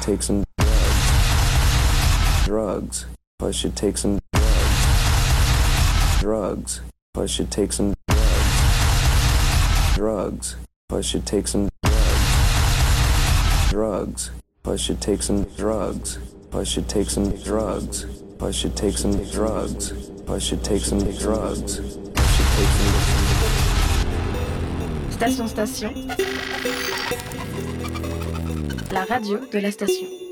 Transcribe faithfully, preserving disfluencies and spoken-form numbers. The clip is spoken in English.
take some drugs. I should take some drugs. I should take some drugs. I should take some drugs. I should take some drugs. I should take some drugs. I should take some drugs. I should take some drugs. I should take some. Station Station. La radio de la station.